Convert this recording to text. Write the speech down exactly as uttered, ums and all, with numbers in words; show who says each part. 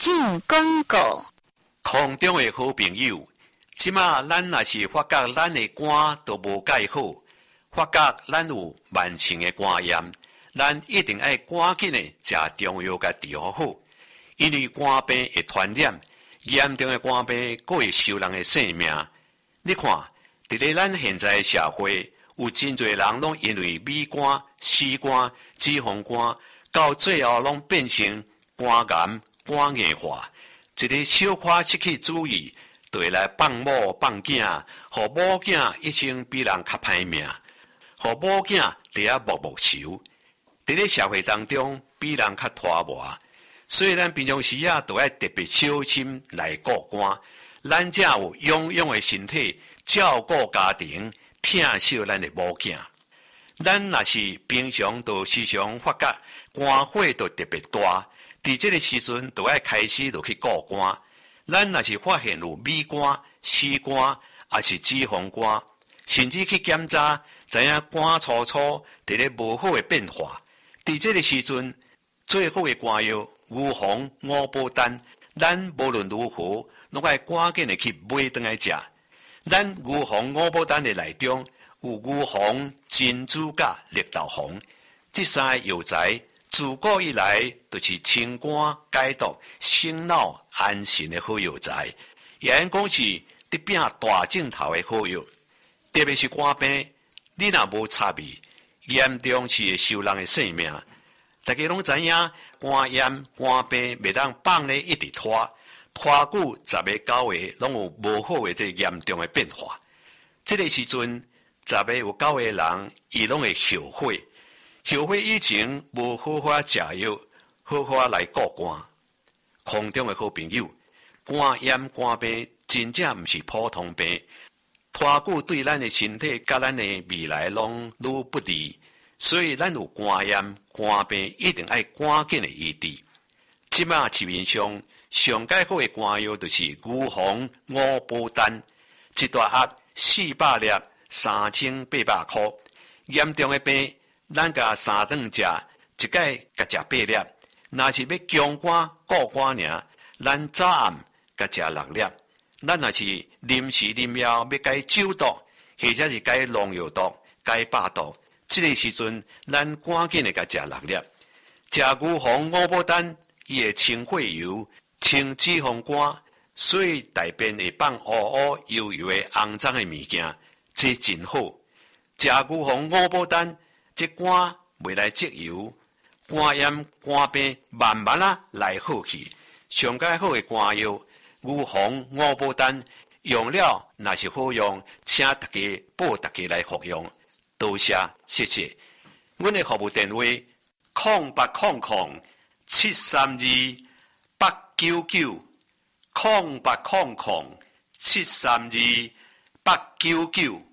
Speaker 1: 进广告。
Speaker 2: 空中的好朋友，即马咱若是发觉咱的肝都无介好，发觉咱有慢性的肝炎，咱一定要赶紧的食中药甲治疗好，因为肝病会传染，严重的肝病佫会收人的性命。你看，伫咧咱现在的社会，有真侪人拢因为米肝、死肝、脂肪肝，到最后拢变成肝癌、肝硬化。一个小可失去注意，就会来放某放囝，互某囝一生比人较歹命，互某囝伫遐默默愁。伫咧社会当中，比人较拖磨，所以咱平常时啊，都要特别小心来顾肝。咱才有养养的身体，照顾家庭，疼惜咱的某囝。咱若是平常都时常发觉肝火都特别大，伫这个时阵都要开始就去顾肝。咱若是发现有米肝、死肝，还是脂肪肝，甚至去检查，知影肝粗粗伫咧无好的变化。伫这个时阵，最好的肝药牛黄、五宝丹，咱无论如何，拢爱赶紧的去买回来食。咱牛黄、五宝丹的内中有牛黄、珍珠甲绿豆黄，这三个药材自古以来就是清肝解毒、醒脑安神的好药材，也因讲是得拼大镜头的好药。特别是肝病，你若无插味，严重是会收人的性命。大家拢知影，肝炎、肝病袂当放咧一直拖，拖久十个九个拢有无好的这严重的变化。这个时阵，十个有九个人，伊拢会后悔。后悔以前无好好食药，好好来顾肝。空中的好朋友，肝炎、肝病真正毋是普通病，拖久对咱的身体甲咱的未来拢愈不利。所以咱有肝炎、肝病一定要赶紧的医治。即马市面上上解好的肝药就是牛黄、五宝丹，一大盒四百粒，三千八百块。严重的病，咱甲三顿食，一摆甲食八粒。若是要强肝顾肝尔，咱早暗甲食六粒。咱若是临时临要要解酒毒，或者是解农药毒、解百毒，这个时阵咱赶紧的甲食六粒。食牛黄、五宝丹，伊会清血油、清脂肪肝，所以大便会放乌乌油油的肮脏的物件，这真好。食牛黄、五宝丹，这肝袂来积油，肝炎、肝病慢慢啊来好去。上解好的肝药牛黄、五宝丹，用了若是好用，请大家报大家来服用。多谢，谢谢。阮的服务电话：空八空空七三二八九九，空八空空七三二八九九。